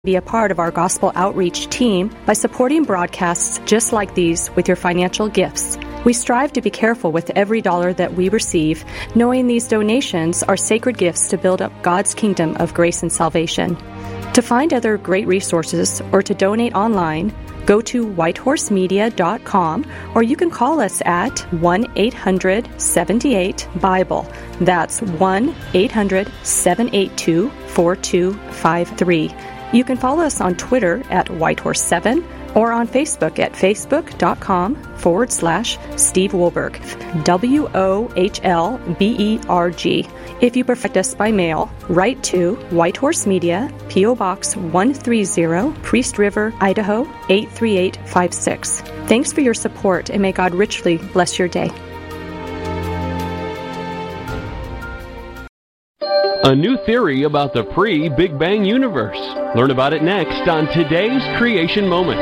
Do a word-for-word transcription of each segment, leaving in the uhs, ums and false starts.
Be a part of our gospel outreach team by supporting broadcasts just like these with your financial gifts. We strive to be careful with every dollar that we receive, knowing these donations are sacred gifts to build up God's kingdom of grace and salvation. To find other great resources or to donate online, go to whitehorse media dot com or you can call us at one eight hundred seven eight Bible. That's one eight hundred seven eight two four two five three. You can follow us on Twitter at whitehorse seven or on Facebook at facebook.com forward slash Steve Wohlberg, W O H L B E R G. If you prefer us by mail, write to Whitehorse Media, P O Box one thirty, Priest River, Idaho eight three eight five six. Thanks for your support and may God richly bless your day. A new theory about the pre-Big Bang universe. Learn about it next on today's Creation Moment.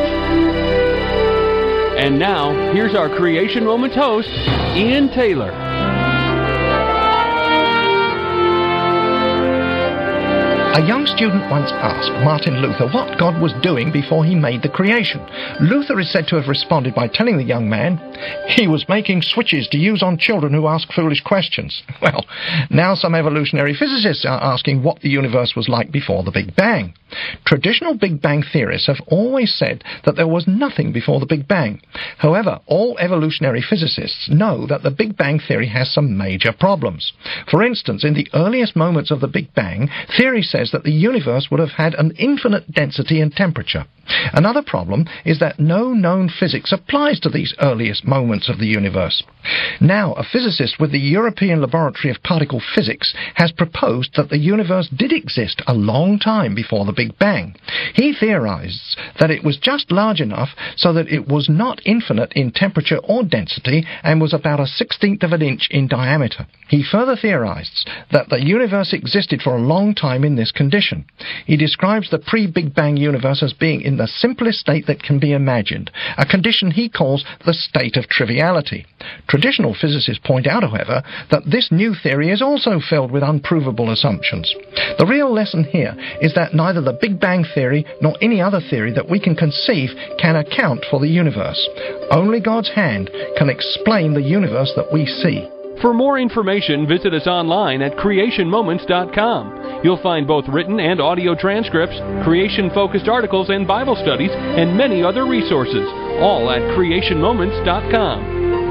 And now, here's our Creation Moment host, Ian Taylor. A young student once asked Martin Luther what God was doing before he made the creation. Luther is said to have responded by telling the young man he was making switches to use on children who ask foolish questions. Well, now some evolutionary physicists are asking what the universe was like before the Big Bang. Traditional Big Bang theorists have always said that there was nothing before the Big Bang. However, all evolutionary physicists know that the Big Bang theory has some major problems. For instance, in the earliest moments of the Big Bang, theory says that the universe would have had an infinite density and temperature. Another problem is that no known physics applies to these earliest moments of the universe. Now, a physicist with the European Laboratory of Particle Physics has proposed that the universe did exist a long time before the Big Bang. He theorizes that it was just large enough so that it was not infinite in temperature or density and was about a sixteenth of an inch in diameter. He further theorizes that the universe existed for a long time in this condition. He describes the pre-Big Bang universe as being in the simplest state that can be imagined, a condition he calls the state of triviality. Traditional physicists point out, however, that this new theory is also filled with unprovable assumptions. The real lesson here is that neither the Big Bang theory nor any other theory that we can conceive can account for the universe. Only God's hand can explain the universe that we see. For more information, visit us online at creation moments dot com. You'll find both written and audio transcripts, creation-focused articles and Bible studies, and many other resources, all at creation moments dot com.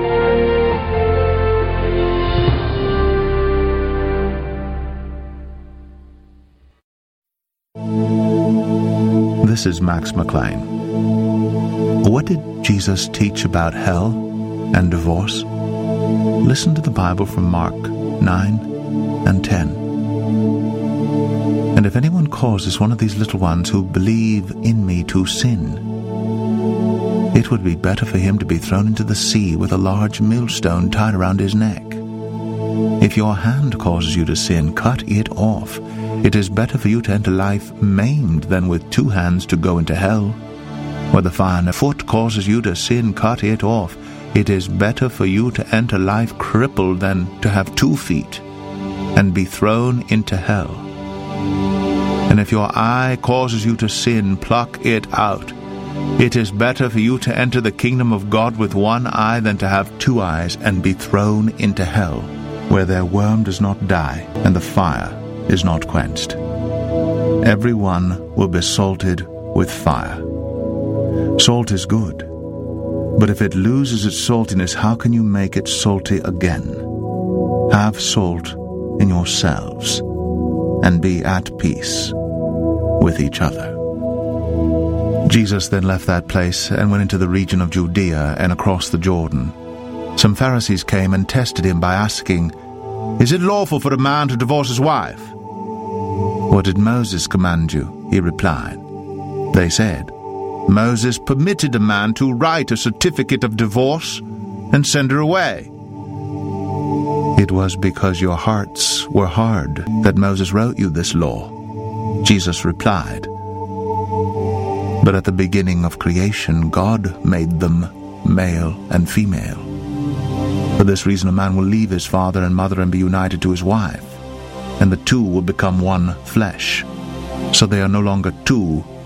This is Max McLean. What did Jesus teach about hell and divorce? Listen to the Bible from Mark nine and ten. And if anyone causes one of these little ones who believe in me to sin, it would be better for him to be thrown into the sea with a large millstone tied around his neck. If your hand causes you to sin, cut it off. It is better for you to enter life maimed than with two hands to go into hell. Where the fine foot causes you to sin, cut it off. It is better for you to enter life crippled than to have two feet and be thrown into hell. And if your eye causes you to sin, pluck it out. It is better for you to enter the kingdom of God with one eye than to have two eyes and be thrown into hell, where their worm does not die and the fire is not quenched. Every one will be salted with fire. Salt is good. But if it loses its saltiness, how can you make it salty again? Have salt in yourselves, and be at peace with each other. Jesus then left that place and went into the region of Judea and across the Jordan. Some Pharisees came and tested him by asking, "Is it lawful for a man to divorce his wife?" "What did Moses command you?" he replied. They said, "Moses permitted a man to write a certificate of divorce and send her away." "It was because your hearts were hard that Moses wrote you this law," Jesus replied. "But at the beginning of creation, God made them male and female. For this reason a man will leave his father and mother and be united to his wife, and the two will become one flesh. So they are no longer two,